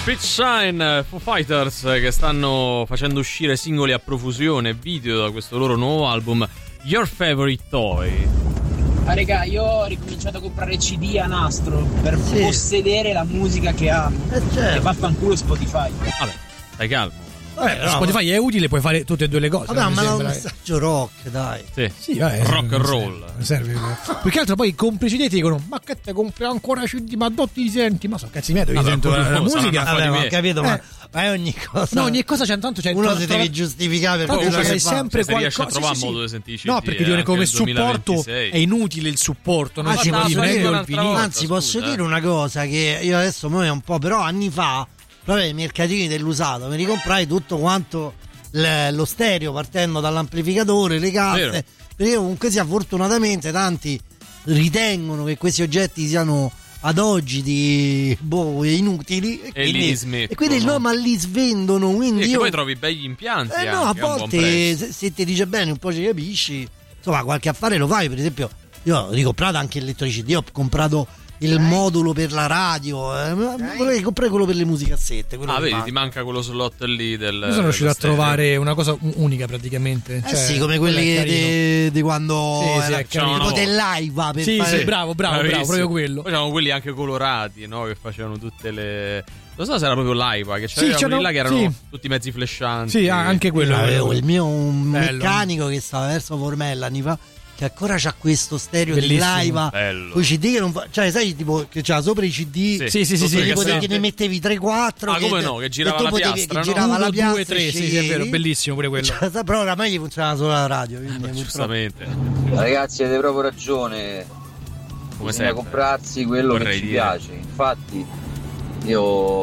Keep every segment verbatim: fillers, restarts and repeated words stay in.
Pitch Shine, Foo Fighters, che stanno facendo uscire singoli a profusione e video da questo loro nuovo album Your Favorite Toy. Ah regà, io ho ricominciato a comprare C D a nastro per sì. possedere la musica che amo. Eh certo. E vaffanculo Spotify. Vabbè, stai calmo. Vabbè, no, Spotify è utile, puoi fare tutte e due le cose. Vabbè, ma è un messaggio rock, dai. Sì, sì vabbè, rock and roll. Serve, serve. Più che altro poi i compliciti ti dicono: ma che te compri ancora C D? Ma dotti ti senti? Ma so cazzi miei, io sento la, la musica. Vabbè, ma ho capito, eh. ma, ma è ogni cosa. No, ogni cosa c'è tanto. C'è uno tanto, si deve giustificare per quello che sempre se riesce a qualcosa. trovare Sì, sì, modo sì. di sentirci. No, perché dire come supporto è inutile il supporto. Non anzi, si posso dire, il vinile. anzi posso dire una cosa che io adesso mo è un po', però anni fa, proprio ai mercatini dell'usato, mi ricomprai tutto quanto lo stereo partendo dall'amplificatore, le casse, Vero. perché comunque sia fortunatamente tanti ritengono che questi oggetti siano ad oggi di boh, inutili e, e quindi, li smettono. e quindi no, ma li svendono, quindi sì, io poi trovi begli impianti eh no, a volte se, se ti dice bene un po' ci capisci, insomma qualche affare lo fai. Per esempio io ho ricomprato anche elettricità, io ho comprato il modulo per la radio, eh, vorrei comprare quello per le musicassette. Ah, vedi, ti manca quello slot lì del. Io sono riuscito a trovare una cosa unica praticamente. Eh cioè, sì, come quelli di quando sì, era, sì, tipo dell'Aiva per sì, fare... sì, bravo, bravo, Bravissimo. bravo, proprio quello. Poi c'erano quelli anche colorati, no? Che facevano tutte le. Non so se era proprio l'Aiva, che c'erano sì, quelli là che erano sì. tutti mezzi flashanti. Sì, anche quello. Avevo il mio un bello. meccanico che stava verso Formella anni fa, che ancora c'ha questo stereo bellissimo, dell'Aiva con i C D che non fa, cioè sai tipo che c'ha sopra i C D, sì sì sì, sì, sì che ne mettevi tre quattro, ah che, come no, che girava la potevi, piastra, che no? girava uno, la piastra, due, tre, sì, sì, è vero, bellissimo pure quello. Cioè, però oramai gli funzionava solo la radio, quindi giustamente. Ragazzi, avete proprio ragione, come bisogna comprarsi quello vorrei che ci dire. piace. Infatti io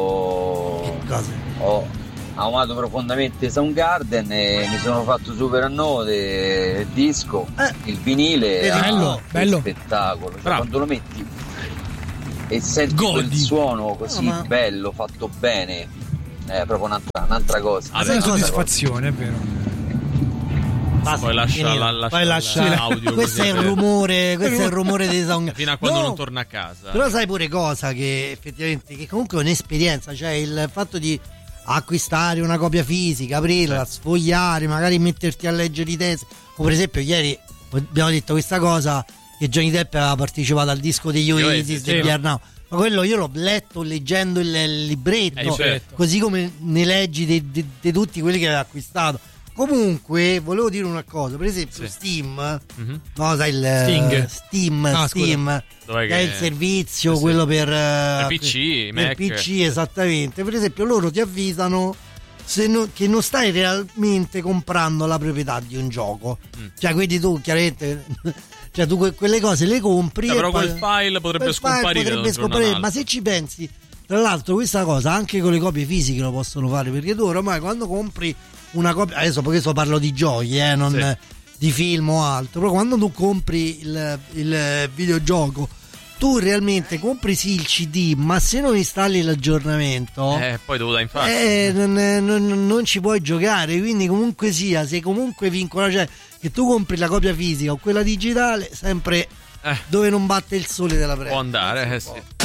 ho amato profondamente Soundgarden e mi sono fatto super a note il disco, eh, il vinile, è bello, ah, bello. spettacolo, cioè, quando lo metti e senti Godi. quel suono così no, ma... bello, fatto bene, è proprio un'altra, un'altra cosa. Ah, è una soddisfazione, è vero. Basta, poi lascia, la, lascia, poi lascia l'audio questo è il rumore, questo è il rumore dei Soundgarden fino a quando no, non torna a casa. Però sai pure cosa che effettivamente che comunque è un'esperienza, cioè il fatto di acquistare una copia fisica, aprirla, sfogliare, magari metterti a leggere i testi. O per esempio ieri abbiamo detto questa cosa che Johnny Depp aveva partecipato al disco degli Oasis sì, del sì. Vietnam, ma quello io l'ho letto leggendo il, il libretto, eh, certo. così come ne leggi di tutti quelli che aveva acquistato. Comunque volevo dire una cosa, per esempio sì. Steam, mm-hmm. no, sai il Sting. Steam, ah, Steam Dov'è che è il servizio, eh, sì. quello per per P C, per Mac. P C, esattamente. Per esempio loro ti avvisano se no, che non stai realmente comprando la proprietà di un gioco, mm. cioè quindi tu chiaramente cioè tu que- quelle cose le compri, cioè, e però poi, quel file potrebbe quel file scomparire, potrebbe scomparire ma se ci pensi, tra l'altro questa cosa anche con le copie fisiche lo possono fare, perché tu ormai quando compri una copia, adesso perché sto parlo di giochi, eh, non sì. di film o altro, però quando tu compri il, il videogioco tu realmente compri sì il C D, ma se non installi l'aggiornamento eh, poi dovuta infatti eh, non, non, non ci puoi giocare, quindi comunque sia, sei comunque vincolato, cioè che tu compri la copia fisica o quella digitale sempre eh. dove non batte il sole della presa. Può andare, eh sì.